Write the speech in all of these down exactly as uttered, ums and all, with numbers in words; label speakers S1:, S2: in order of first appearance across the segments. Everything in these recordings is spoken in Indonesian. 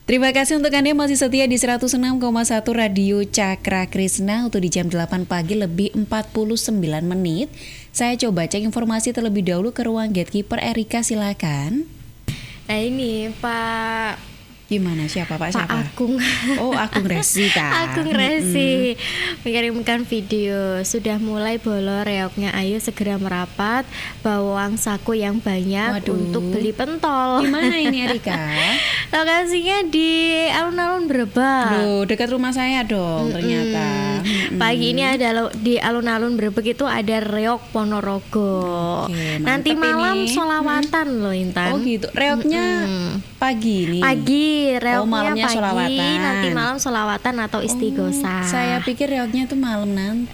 S1: Terima kasih untuk Anda yang masih setia di seratus enam koma satu Radio Cakra Krisna untuk di jam delapan pagi lebih empat puluh sembilan menit. Saya coba cek informasi terlebih dahulu ke ruang gatekeeper. Erika, silakan.
S2: Nah ini Pak
S1: Gimana, siapa Pak?
S2: Pak
S1: Siapa?
S2: Agung.
S1: Oh, Agung Resi kan.
S2: Agung Resi mm-hmm. mengirimkan video. Sudah mulai bolor reoknya, ayo segera merapat, bawa uang saku yang banyak. Waduh. Untuk beli pentol.
S1: Di mana ini Erika?
S2: Lokasinya di alun-alun Brebek.
S1: Loh, dekat rumah saya dong. Mm-hmm. Ternyata. Mm-hmm.
S2: Pagi ini ada lo, di alun-alun Brebek itu ada reok Ponorogo. Oke, nanti malam ini sholawatan hmm. loh Intan.
S1: Oh gitu. Reoknya mm-hmm. pagi nih.
S2: Pagi. Reoknya
S1: oh, malamnya
S2: pagi,
S1: sholawatan.
S2: nanti malam sholawatan atau istighosah.
S1: Oh, saya pikir reoknya tuh malam nanti.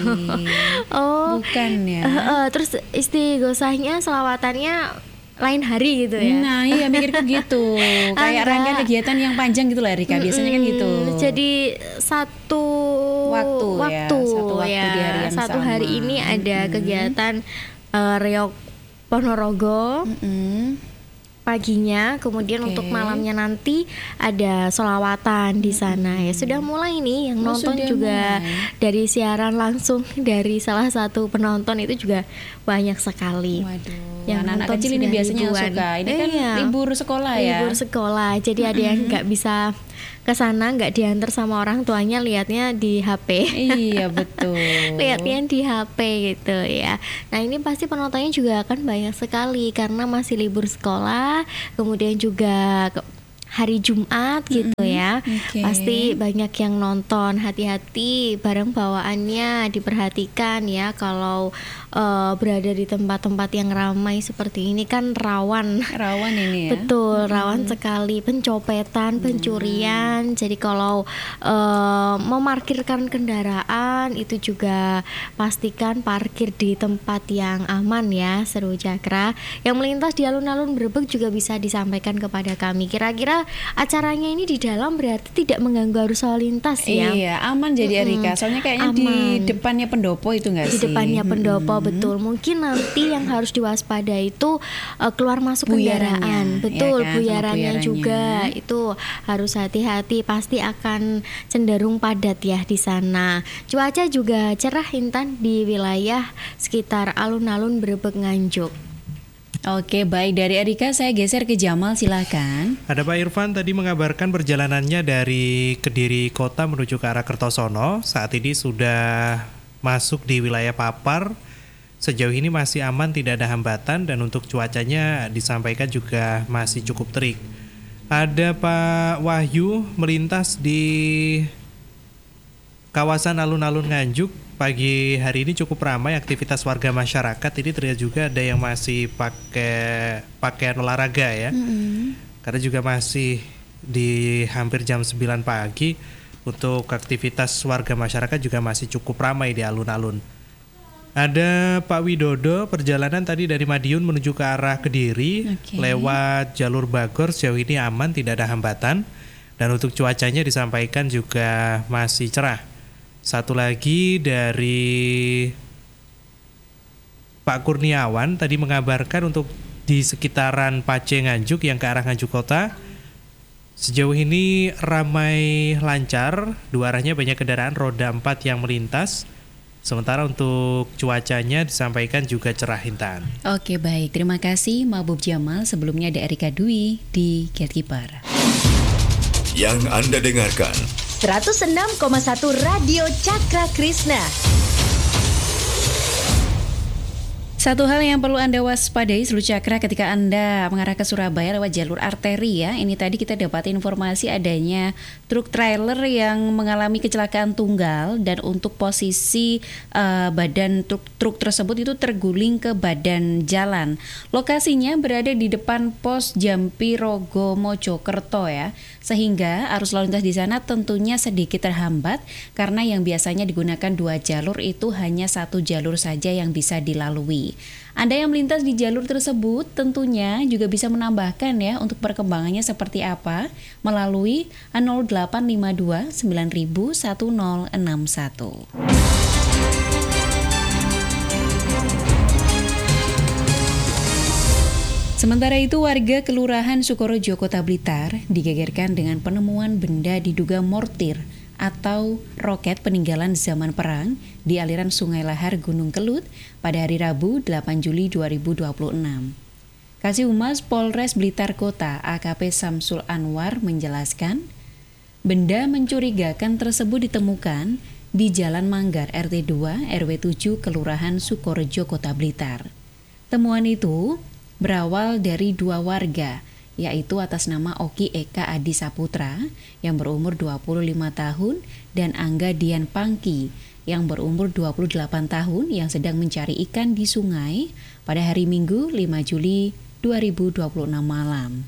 S2: Oh,
S1: bukan ya.
S2: Uh, uh, terus istighosahnya, sholawatannya lain hari gitu ya.
S1: Nah, iya mikirku gitu. Kayak rangkaian kegiatan yang panjang gitu lah Rika. Biasanya kan gitu.
S2: Jadi satu
S1: waktu,
S2: waktu
S1: ya, satu waktu
S2: ya.
S1: di hari yang
S2: satu
S1: sama.
S2: hari ini ada mm-hmm. kegiatan uh, reok Ponorogo. Mm-hmm. Paginya, kemudian okay. untuk malamnya nanti ada sholawatan di sana hmm. ya. Sudah mulai nih yang oh, nonton juga mulai. Dari siaran langsung dari salah satu penonton itu juga banyak sekali.
S1: Waduh.
S2: Yang
S1: anak kecil ini biasanya
S2: ribuan.
S1: Suka. Ini
S2: eh,
S1: kan
S2: iya.
S1: libur sekolah ya.
S2: Libur sekolah. Jadi ada yang nggak bisa ke sana, nggak diantar sama orang tuanya, lihatnya di H P.
S1: Iya betul.
S2: Lihatnya di H P gitu ya. Nah ini pasti penontonnya juga akan banyak sekali karena masih libur sekolah, kemudian juga ke- hari Jumat gitu mm-hmm. ya. Okay. Pasti banyak yang nonton. Hati-hati barang bawaannya, diperhatikan ya kalau uh, berada di tempat-tempat yang ramai seperti ini kan rawan.
S1: Rawan ini ya.
S2: Betul,
S1: mm-hmm.
S2: rawan sekali pencopetan, pencurian. Mm. Jadi kalau uh, memarkirkan kendaraan itu juga pastikan parkir di tempat yang aman ya, Seru Cakra. Yang melintas di alun-alun Brebek juga bisa disampaikan kepada kami. Kira-kira acaranya ini di dalam berarti tidak mengganggu arus lalu lintas ya.
S1: Iya, aman jadi Erika. Soalnya kayaknya aman. Di depannya pendopo itu nggak sih?
S2: Di depannya pendopo hmm. betul. Mungkin nanti yang harus diwaspadai itu uh, keluar masuk kendaraan. Betul, ya kan? buyarannya juga itu harus hati-hati. Pasti akan cenderung padat ya di sana. Cuaca juga cerah Intan di wilayah sekitar alun-alun Brebek Nganjuk.
S1: Oke, baik, dari Erika saya geser ke Jamal, silakan.
S3: Ada Pak Irfan tadi mengabarkan perjalanannya dari Kediri Kota menuju ke arah Kertosono. Saat ini sudah masuk di wilayah Papar. Sejauh ini masih aman, tidak ada hambatan, dan untuk cuacanya disampaikan juga masih cukup terik. Ada Pak Wahyu melintas di kawasan alun-alun Nganjuk. Pagi hari ini cukup ramai aktivitas warga masyarakat. Ini terlihat juga ada yang masih pakai pakaian olahraga ya. Mm-hmm. Karena juga masih di hampir jam sembilan pagi. Untuk aktivitas warga masyarakat juga masih cukup ramai di alun-alun. Ada Pak Widodo, perjalanan tadi dari Madiun menuju ke arah Kediri, okay. lewat jalur Bagor, sejauh ini aman, tidak ada hambatan. Dan untuk cuacanya disampaikan juga masih cerah. Satu lagi dari Pak Kurniawan tadi mengabarkan untuk di sekitaran Pace Nganjuk yang ke arah Nganjuk Kota. Sejauh ini ramai lancar, dua arahnya banyak kendaraan roda empat yang melintas. Sementara untuk cuacanya disampaikan juga cerah Intan.
S1: Oke baik, terima kasih Mahbub Jamal. Sebelumnya ada Erika Dwi di Gatekeeper.
S4: Yang Anda dengarkan
S5: seratus enam koma satu Radio Cakra Krisna.
S1: Satu hal yang perlu Anda waspadai seluruh Cakra ketika Anda mengarah ke Surabaya lewat jalur arteri ya. Ini tadi kita dapat informasi adanya truk trailer yang mengalami kecelakaan tunggal dan untuk posisi uh, badan truk, truk tersebut itu terguling ke badan jalan. Lokasinya berada di depan pos Jampi Rogo Mojokerto ya. Sehingga arus lalu lintas di sana tentunya sedikit terhambat karena yang biasanya digunakan dua jalur itu hanya satu jalur saja yang bisa dilalui. Anda yang melintas di jalur tersebut tentunya juga bisa menambahkan ya untuk perkembangannya seperti apa melalui nol delapan lima dua sembilan nol nol satu nol enam satu. Sementara itu, warga Kelurahan Sukorojo, Kota Blitar digegerkan dengan penemuan benda diduga mortir atau roket peninggalan zaman perang di aliran Sungai Lahar Gunung Kelut pada hari Rabu delapan Juli dua ribu dua puluh enam. Kasih Humas Polres Blitar Kota A K P Samsul Anwar menjelaskan, benda mencurigakan tersebut ditemukan di Jalan Manggar R T dua R W tujuh Kelurahan Sukorojo, Kota Blitar. Temuan itu berawal dari dua warga, yaitu atas nama Oki Eka Adi Saputra yang berumur dua puluh lima tahun dan Angga Dian Pangki yang berumur dua puluh delapan tahun yang sedang mencari ikan di sungai pada hari Minggu lima Juli dua ribu dua puluh enam malam.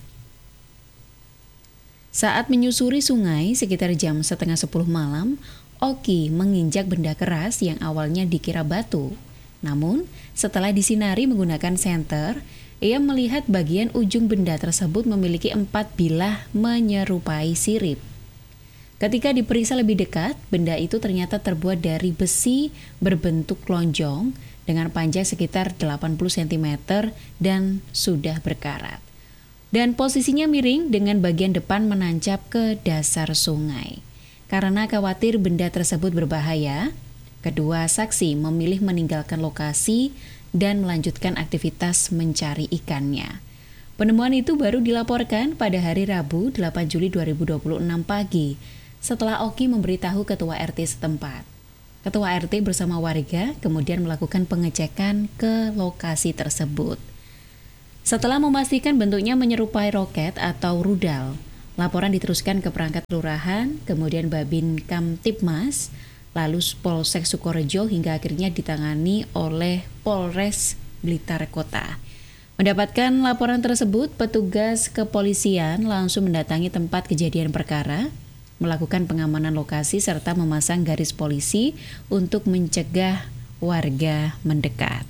S1: Saat menyusuri sungai sekitar jam setengah sepuluh malam, Oki menginjak benda keras yang awalnya dikira batu. Namun, setelah disinari menggunakan senter, ia melihat bagian ujung benda tersebut memiliki empat bilah menyerupai sirip. Ketika diperiksa lebih dekat, benda itu ternyata terbuat dari besi berbentuk lonjong dengan panjang sekitar delapan puluh sentimeter dan sudah berkarat. Dan posisinya miring dengan bagian depan menancap ke dasar sungai. Karena khawatir benda tersebut berbahaya, kedua saksi memilih meninggalkan lokasi dan melanjutkan aktivitas mencari ikannya. Penemuan itu baru dilaporkan pada hari Rabu delapan Juli dua ribu dua puluh enam pagi setelah Oki memberitahu Ketua R T setempat. Ketua R T bersama warga kemudian melakukan pengecekan ke lokasi tersebut. Setelah memastikan bentuknya menyerupai roket atau rudal, laporan diteruskan ke perangkat kelurahan, kemudian Babin Kamtibmas, lalu Polsek Sukorojo hingga akhirnya ditangani oleh Polres Blitar Kota. Mendapatkan laporan tersebut, petugas kepolisian langsung mendatangi tempat kejadian perkara, melakukan pengamanan lokasi serta memasang garis polisi untuk mencegah warga mendekat.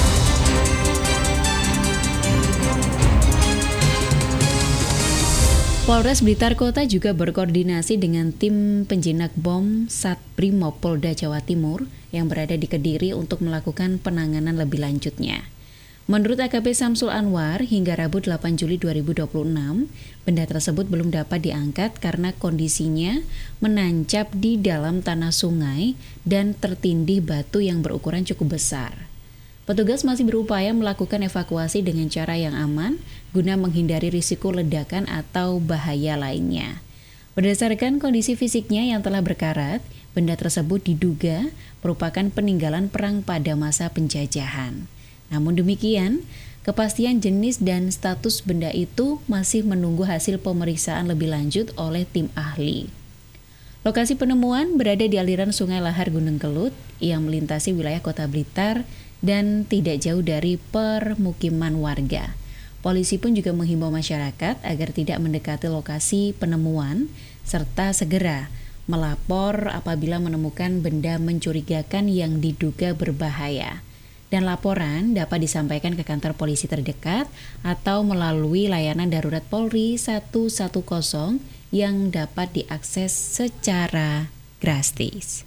S1: Polres Blitar Kota juga berkoordinasi dengan tim penjinak bom Satbrimob Polda Jawa Timur yang berada di Kediri untuk melakukan penanganan lebih lanjutnya. Menurut A K P Samsul Anwar, hingga Rabu delapan Juli dua ribu dua puluh enam, benda tersebut belum dapat diangkat karena kondisinya menancap di dalam tanah sungai dan tertindih batu yang berukuran cukup besar. Petugas masih berupaya melakukan evakuasi dengan cara yang aman guna menghindari risiko ledakan atau bahaya lainnya. Berdasarkan kondisi fisiknya yang telah berkarat, benda tersebut diduga merupakan peninggalan perang pada masa penjajahan. Namun demikian, kepastian jenis dan status benda itu masih menunggu hasil pemeriksaan lebih lanjut oleh tim ahli. Lokasi penemuan berada di aliran Sungai Lahar Gunung Kelut yang melintasi wilayah Kota Blitar dan tidak jauh dari permukiman warga. Polisi pun juga menghimbau masyarakat agar tidak mendekati lokasi penemuan serta segera melapor apabila menemukan benda mencurigakan yang diduga berbahaya. Dan laporan dapat disampaikan ke kantor polisi terdekat atau melalui layanan darurat Polri satu satu nol yang dapat diakses secara gratis.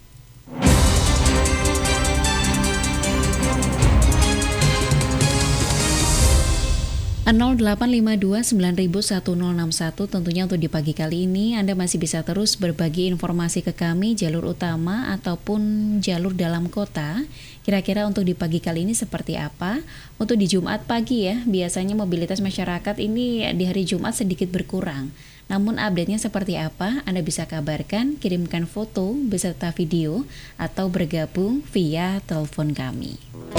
S1: nol delapan lima dua sembilan satu nol enam satu tentunya untuk di pagi kali ini Anda masih bisa terus berbagi informasi ke kami jalur utama ataupun jalur dalam kota. Kira-kira untuk di pagi kali ini seperti apa? Untuk di Jumat pagi ya, biasanya mobilitas masyarakat ini di hari Jumat sedikit berkurang. Namun update-nya seperti apa? Anda bisa kabarkan, kirimkan foto beserta video atau bergabung via telepon kami.